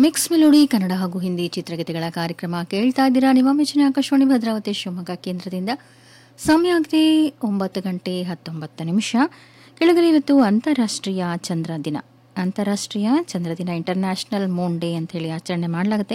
Mix melody Kannada ಹಾಗೂ ಹಿಂದಿ ಚಿತ್ರಗೀತೆಗಳ ಕಾರ್ಯಕ್ರಮ ಕೇಳ್ತಾ ಇದ್ದೀರಾ. ನಿಮ್ಮ ಮೆಚ್ಚಿನ ಆಕಾಶವಾಣಿ ಭದ್ರಾವತಿ ಶಿವಮೊಗ್ಗ ಕೇಂದ್ರದಿಂದ. ಸಮಯ ಆಗಿದೆ 9:19. ಕೆಳಗಡೆ ಇವತ್ತು ಅಂತಾರಾಷ್ಟ್ರೀಯ ಚಂದ್ರ ದಿನ. ಅಂತಾರಾಷ್ಟ್ರೀಯ ಚಂದ್ರ ದಿನ, ಇಂಟರ್ನ್ಯಾಷನಲ್ ಮೂನ್ ಡೇ ಅಂತ ಹೇಳಿ ಆಚರಣೆ ಮಾಡಲಾಗುತ್ತೆ.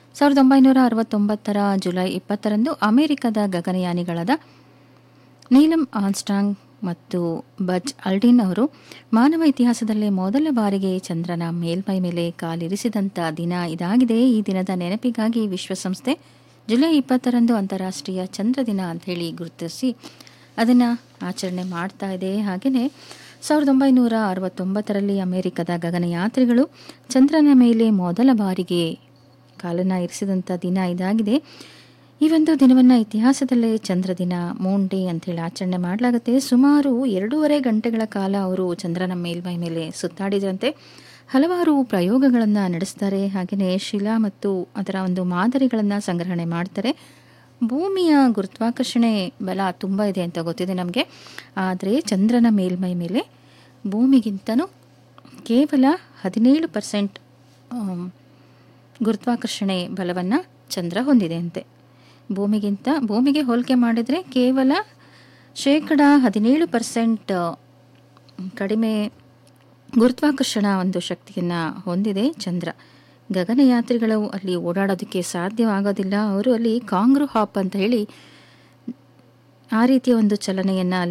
1969 ಜುಲೈ 20ರಂದು ಅಮೆರಿಕದ ಗಗನಯಾನಿಗಳಾದ ನೀಲಮ್ ಆರ್ಮ್ಸ್ಟ್ರಾಂಗ್ ಮತ್ತು ಬಜ್ ಅಲ್ಡ್ರಿನ್ ಅವರು ಮಾನವ ಇತಿಹಾಸದಲ್ಲೇ ಮೊದಲ ಬಾರಿಗೆ ಚಂದ್ರನ ಮೇಲ್ಮೈ ಮೇಲೆ ಕಾಲಿರಿಸಿದಂಥ ದಿನ ಇದಾಗಿದೆ. ಈ ದಿನದ ನೆನಪಿಗಾಗಿ ವಿಶ್ವಸಂಸ್ಥೆ ಜುಲೈ 20ರಂದು ಅಂತಾರಾಷ್ಟ್ರೀಯ ಚಂದ್ರ ದಿನ ಅಂತ ಹೇಳಿ ಗುರುತಿಸಿ ಅದನ್ನು ಆಚರಣೆ ಮಾಡ್ತಾ ಇದೆ. ಹಾಗೆಯೇ 1969ರಲ್ಲಿ ಅಮೆರಿಕದ ಗಗನಯಾತ್ರಿಗಳು ಚಂದ್ರನ ಮೇಲೆ ಮೊದಲ ಬಾರಿಗೆ ಕಾಲನ್ನು ಇರಿಸಿದಂಥ ದಿನ ಇದಾಗಿದೆ. ಈ ಒಂದು ದಿನವನ್ನು ಇತಿಹಾಸದಲ್ಲೇ ಚಂದ್ರ ದಿನ, ಮೂನ್ ಡೇ ಅಂಥೇಳಿ ಆಚರಣೆ ಮಾಡಲಾಗುತ್ತೆ. ಸುಮಾರು 2.5 ಗಂಟೆಗಳ ಕಾಲ ಅವರು ಚಂದ್ರನ ಮೇಲ್ಮೈ ಮೇಲೆ ಸುತ್ತಾಡಿದಂತೆ ಹಲವಾರು ಪ್ರಯೋಗಗಳನ್ನು ನಡೆಸ್ತಾರೆ. ಹಾಗೆಯೇ ಶಿಲಾ ಮತ್ತು ಅದರ ಒಂದು ಮಾದರಿಗಳನ್ನು ಸಂಗ್ರಹಣೆ ಮಾಡ್ತಾರೆ. ಭೂಮಿಯ ಗುರುತ್ವಾಕರ್ಷಣೆ ಬಲ ತುಂಬ ಇದೆ ಅಂತ ಗೊತ್ತಿದೆ ನಮಗೆ. ಆದರೆ ಚಂದ್ರನ ಮೇಲ್ಮೈ ಮೇಲೆ ಭೂಮಿಗಿಂತನೂ ಕೇವಲ 17% ಗುರುತ್ವಾಕರ್ಷಣೆ ಬಲವನ್ನು ಚಂದ್ರ ಹೊಂದಿದೆ ಅಂತೆ. ಭೂಮಿಗೆ ಹೋಲಿಕೆ ಮಾಡಿದರೆ ಕೇವಲ 17% ಕಡಿಮೆ ಗುರುತ್ವಾಕರ್ಷಣ ಒಂದು ಶಕ್ತಿಯನ್ನು ಹೊಂದಿದೆ ಚಂದ್ರ. ಗಗನಯಾತ್ರಿಗಳು ಅಲ್ಲಿ ಓಡಾಡೋದಕ್ಕೆ ಸಾಧ್ಯವಾಗೋದಿಲ್ಲ. ಅವರು ಅಲ್ಲಿ ಕಾಂಗ್ರೂ ಹಾಪ್ ಅಂತ ಹೇಳಿ ಆ ರೀತಿಯ ಒಂದು ಚಲನೆಯನ್ನು